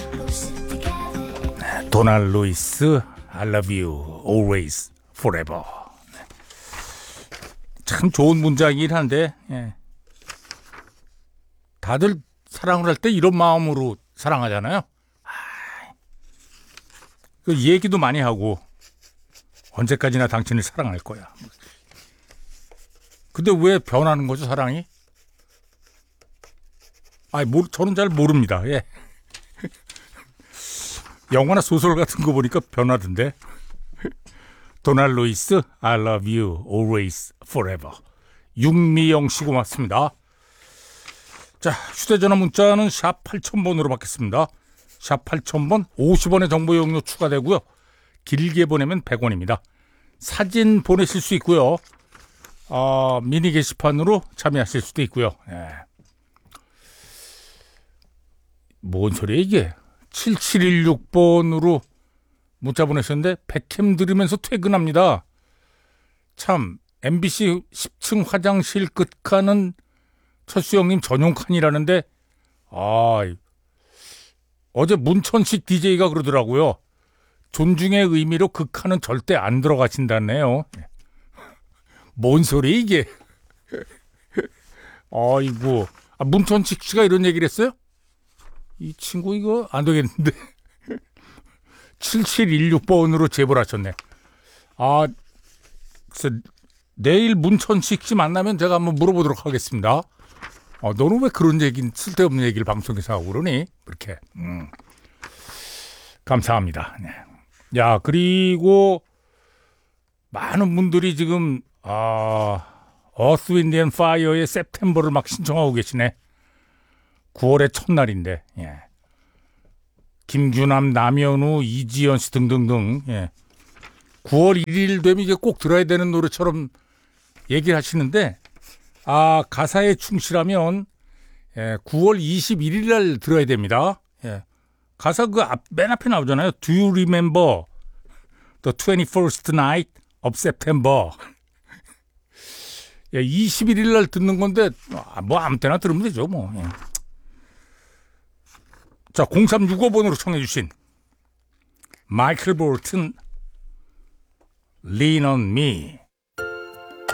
도널드 루이스 I love you always forever. 참 좋은 문장이긴 한데 다들 사랑을 할 때 이런 마음으로 사랑하잖아요. 그 얘기도 많이 하고 언제까지나 당신을 사랑할 거야. 근데 왜 변하는 거죠, 사랑이? 저는 잘 모릅니다. 영화나 소설 같은 거 보니까 변하던데. 도널드 루이스 I love you always forever. 육미영 씨 고맙습니다. 자, 휴대전화 문자는 샵 8000번으로 받겠습니다. 샵 8000번 50원의 정보 이용료 추가되고요. 길게 보내면 100원입니다. 사진 보내실 수 있고요. 미니 게시판으로 참여하실 수도 있고요. 뭔 소리야 이게. 7716번으로 문자 보내셨는데 백캠 들으면서 퇴근합니다. 참 MBC 10층 화장실 끝칸은 철수형님 전용 칸이라는데 어제 문천식 DJ가 그러더라고요. 존중의 의미로 그 칸은 절대 안 들어가신다네요. 뭔 소리 이게. 아이고, 문천식 씨가 이런 얘기를 했어요? 이 친구 이거 안 되겠는데. 7716번으로 제보를 하셨네. 글쎄, 내일 문천식 씨 만나면 제가 한번 물어보도록 하겠습니다. 너는 왜 그런 쓸데없는 얘기를 방송에서 하고 그러니? 그렇게. 감사합니다. 네. 야, 그리고 많은 분들이 지금 어스 윈드 앤 파이어의 September를 막 신청하고 계시네. 9월의 첫날인데. 김규남, 남현우, 이지연 씨 등등등. 9월 1일 되면 이게 꼭 들어야 되는 노래처럼 얘기를 하시는데 가사에 충실하면 9월 21일 날 들어야 됩니다. 가사 맨 앞에 나오잖아요. Do you remember the 21st night of September? 21일 날 듣는 건데 뭐 아무 때나 들으면 되죠. 뭐. 자, 0365번으로 청해 주신 마이클 볼튼 Lean on Me.